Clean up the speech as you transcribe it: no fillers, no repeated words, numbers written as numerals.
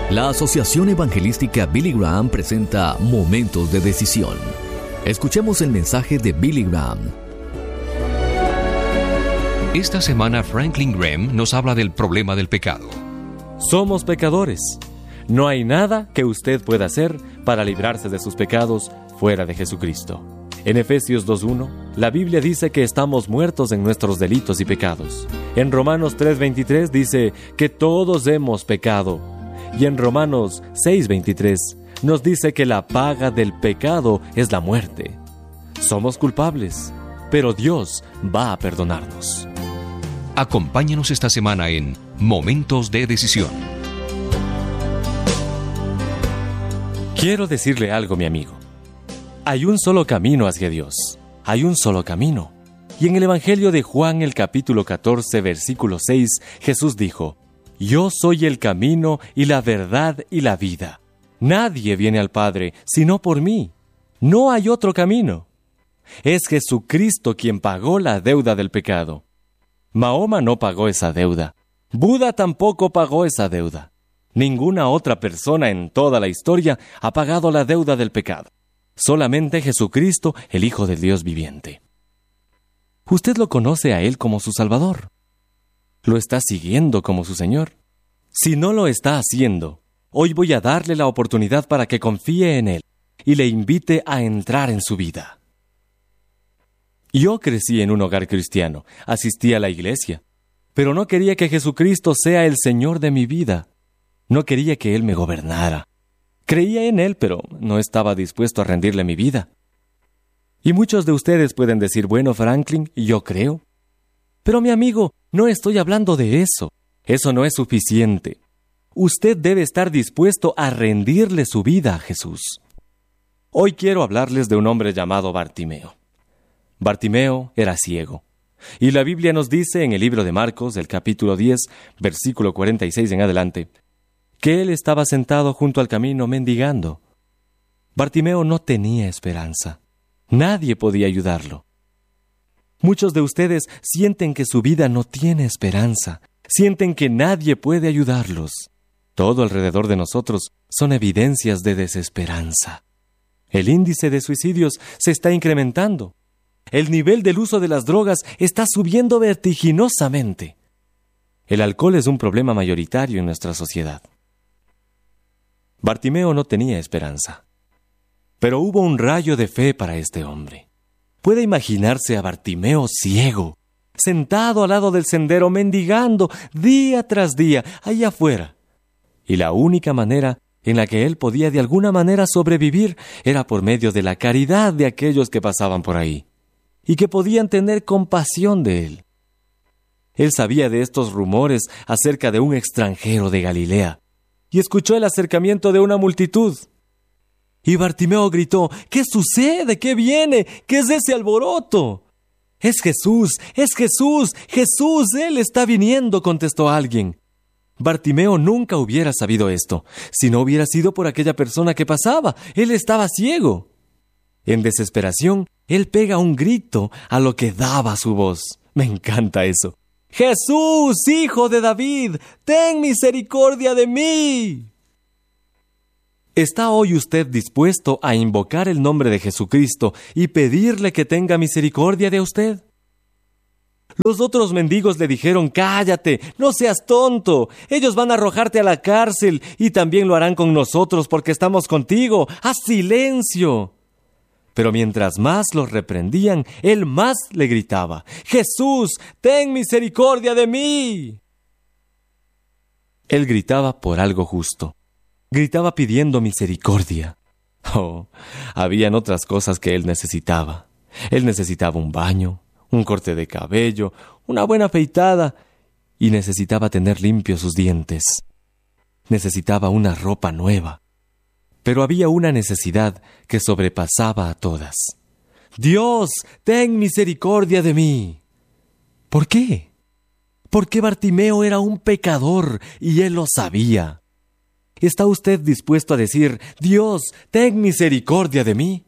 La Asociación Evangelística Billy Graham presenta Momentos de Decisión. Escuchemos el mensaje de Billy Graham. Esta semana Franklin Graham nos habla del problema del pecado. Somos pecadores. No hay nada que usted pueda hacer para librarse de sus pecados fuera de Jesucristo. En Efesios 2:1, la Biblia dice que estamos muertos en nuestros delitos y pecados. En Romanos 3:23 dice que todos hemos pecado. Y en Romanos 6:23 nos dice que la paga del pecado es la muerte. Somos culpables, pero Dios va a perdonarnos. Acompáñanos esta semana en Momentos de Decisión. Quiero decirle algo, mi amigo. Hay un solo camino hacia Dios. Hay un solo camino. Y en el Evangelio de Juan, el capítulo 14, versículo 6, Jesús dijo: Yo soy el camino y la verdad y la vida. Nadie viene al Padre sino por mí. No hay otro camino. Es Jesucristo quien pagó la deuda del pecado. Mahoma no pagó esa deuda. Buda tampoco pagó esa deuda. Ninguna otra persona en toda la historia ha pagado la deuda del pecado. Solamente Jesucristo, el Hijo del Dios viviente. Usted lo conoce a Él como su Salvador. Lo está siguiendo como su Señor. Si no lo está haciendo, hoy voy a darle la oportunidad para que confíe en Él y le invite a entrar en su vida. Yo crecí en un hogar cristiano, asistí a la iglesia, pero no quería que Jesucristo sea el Señor de mi vida. No quería que Él me gobernara. Creía en Él, pero no estaba dispuesto a rendirle mi vida. Y muchos de ustedes pueden decir: bueno, Franklin, yo creo. Pero mi amigo, no estoy hablando de eso. Eso no es suficiente. Usted debe estar dispuesto a rendirle su vida a Jesús. Hoy quiero hablarles de un hombre llamado Bartimeo. Bartimeo era ciego. Y la Biblia nos dice en el libro de Marcos, el capítulo 10, versículo 46 en adelante, que él estaba sentado junto al camino mendigando. Bartimeo no tenía esperanza. Nadie podía ayudarlo. Muchos de ustedes sienten que su vida no tiene esperanza. Sienten que nadie puede ayudarlos. Todo alrededor de nosotros son evidencias de desesperanza. El índice de suicidios se está incrementando. El nivel del uso de las drogas está subiendo vertiginosamente. El alcohol es un problema mayoritario en nuestra sociedad. Bartimeo no tenía esperanza. Pero hubo un rayo de fe para este hombre. Puede imaginarse a Bartimeo ciego, sentado al lado del sendero, mendigando día tras día, allá afuera. Y la única manera en la que él podía de alguna manera sobrevivir era por medio de la caridad de aquellos que pasaban por ahí, y que podían tener compasión de él. Él sabía de estos rumores acerca de un extranjero de Galilea, y escuchó el acercamiento de una multitud. Y Bartimeo gritó: ¿qué sucede? ¿Qué viene? ¿Qué es ese alboroto? Es Jesús, es Jesús, Jesús, Él está viniendo, contestó alguien. Bartimeo nunca hubiera sabido esto, si no hubiera sido por aquella persona que pasaba. Él estaba ciego. En desesperación, él pega un grito a lo que daba su voz. Me encanta eso. ¡Jesús, hijo de David, ten misericordia de mí! ¿Está hoy usted dispuesto a invocar el nombre de Jesucristo y pedirle que tenga misericordia de usted? Los otros mendigos le dijeron: cállate, no seas tonto, ellos van a arrojarte a la cárcel y también lo harán con nosotros porque estamos contigo, haz silencio. Pero mientras más los reprendían, él más le gritaba: Jesús, ten misericordia de mí. Él gritaba por algo justo. Gritaba pidiendo misericordia. Habían otras cosas que él necesitaba. Él necesitaba un baño, un corte de cabello, una buena afeitada, y necesitaba tener limpios sus dientes. Necesitaba una ropa nueva. Pero había una necesidad que sobrepasaba a todas. Dios, ten misericordia de mí. ¿Por qué? Porque Bartimeo era un pecador y él lo sabía. ¿Está usted dispuesto a decir: Dios, ten misericordia de mí?